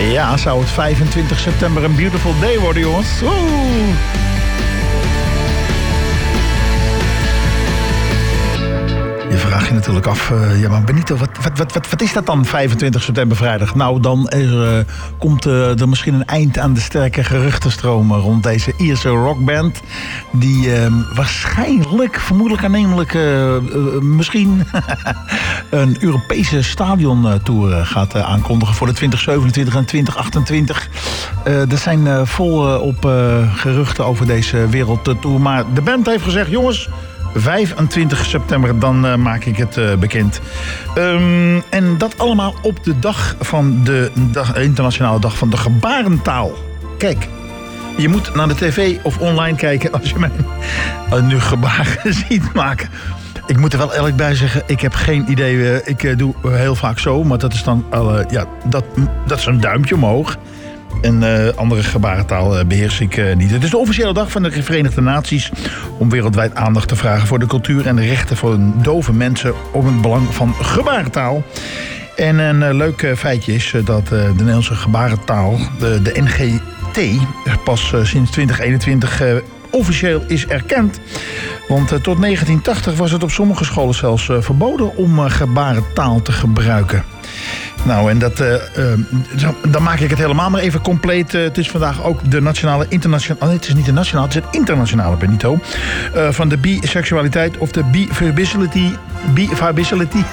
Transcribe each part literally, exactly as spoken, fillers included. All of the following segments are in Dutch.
Ja, zou het vijfentwintig september een beautiful day worden, jongens. Oeh. Je vraagt je natuurlijk af, uh, ja maar Benito, wat, wat, wat, wat, wat is dat dan vijfentwintig september vrijdag? Nou, dan er, uh, komt uh, er misschien een eind aan de sterke geruchtenstromen rond deze Ierse rockband. Die uh, waarschijnlijk, vermoedelijk aannemelijk, uh, uh, misschien een Europese stadiontour gaat uh, aankondigen voor de twintig zevenentwintig en twintig achtentwintig. Uh, er zijn uh, vol uh, op uh, geruchten over deze wereldtour. Maar de band heeft gezegd, jongens, vijfentwintig september, dan uh, maak ik het uh, bekend. Um, en dat allemaal op de dag van de dag, internationale dag van de gebarentaal. Kijk, je moet naar de tv of online kijken als je mij uh, nu gebaren ziet maken. Ik moet er wel eerlijk bij zeggen, ik heb geen idee. Uh, ik uh, doe heel vaak zo, maar dat is dan uh, ja, dat, dat is een duimpje omhoog. En uh, andere gebarentaal uh, beheers ik uh, niet. Het is de officiële dag van de Verenigde Naties om wereldwijd aandacht te vragen voor de cultuur en de rechten van dove mensen op het belang van gebarentaal. En een uh, leuk uh, feitje is uh, dat uh, de Nederlandse gebarentaal, de, de N G T, pas uh, sinds twintig eenentwintig uh, officieel is erkend. Want uh, tot negentien tachtig was het op sommige scholen zelfs uh, verboden om uh, gebarentaal te gebruiken. Nou, en dat, uh, uh, dan maak ik het helemaal maar even compleet. Uh, het is vandaag ook de nationale, internationale... Oh nee, het is niet de nationale, het is het internationale, Benito. Uh, van de biseksualiteit of de bifability. Bifability.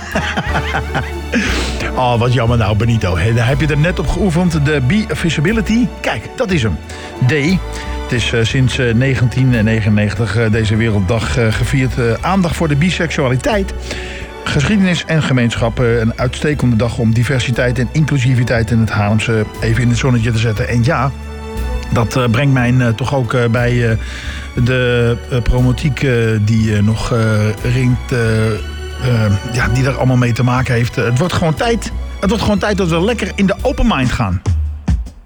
Oh, wat jammer nou, Benito. Hey, daar heb je er net op geoefend. De bifability. Kijk, dat is hem. D. Het is uh, sinds uh, negentien negenennegentig uh, deze werelddag uh, gevierd. Uh, aandacht voor de biseksualiteit. Geschiedenis en gemeenschap. Een uitstekende dag om diversiteit en inclusiviteit in het Haarlemse even in het zonnetje te zetten. En ja, dat uh, brengt mij uh, toch ook uh, bij uh, de uh, problematiek uh, die uh, nog uh, ringt. Uh, uh, ja, die er allemaal mee te maken heeft. Uh, het wordt gewoon tijd. Het wordt gewoon tijd dat we lekker in de open mind gaan.